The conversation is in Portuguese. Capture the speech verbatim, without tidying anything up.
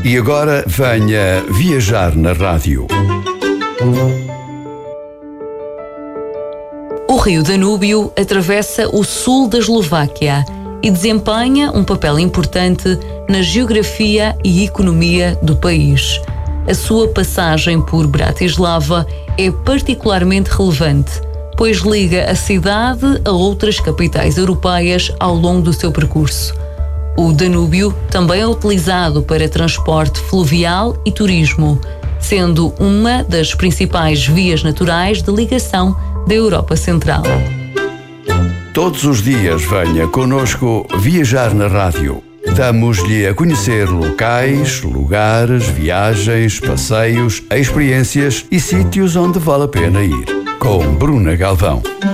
E agora venha viajar na rádio. O rio Danúbio atravessa o sul da Eslováquia e desempenha um papel importante na geografia e economia do país. A sua passagem por Bratislava é particularmente relevante, pois liga a cidade a outras capitais europeias ao longo do seu percurso. O Danúbio também é utilizado para transporte fluvial e turismo, sendo uma das principais vias naturais de ligação da Europa Central. Todos os dias venha connosco viajar na rádio. Damos-lhe a conhecer locais, lugares, viagens, passeios, experiências e sítios onde vale a pena ir. Com Bruna Galvão.